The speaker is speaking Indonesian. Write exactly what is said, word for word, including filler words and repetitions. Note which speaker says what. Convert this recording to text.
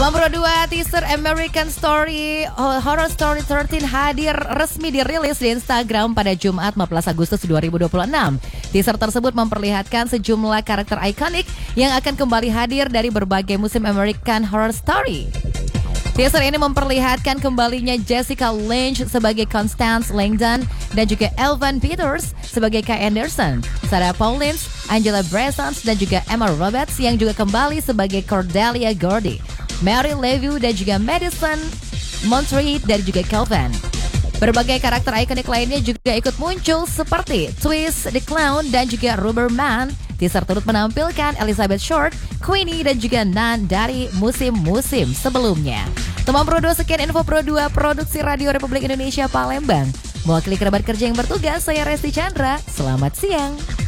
Speaker 1: Teman Pro dua, teaser American Story Horror Story tiga belas hadir resmi dirilis di Instagram pada Jumat empat belas Agustus dua ribu dua puluh enam. Teaser tersebut memperlihatkan sejumlah karakter ikonik yang akan kembali hadir dari berbagai musim American Horror Story. Teaser ini memperlihatkan kembalinya Jessica Lange sebagai Constance Langdon dan juga Evan Peters sebagai Kay Anderson, Sarah Paulins, Angela Bressons dan juga Emma Roberts yang juga kembali sebagai Cordelia Gordy, Mary Levy dan juga Madison Monterey dan juga Kelvin. Berbagai karakter ikonik lainnya juga ikut muncul seperti Twist the Clown dan juga Rubberman. Teaser turut menampilkan Elizabeth Short, Queenie dan juga Nan dari musim-musim sebelumnya. Teman Pro dua, sekian info Pro dua Produksi Radio Republik Indonesia Palembang. Mewakili kerabat kerja yang bertugas, saya Resti Chandra. Selamat siang.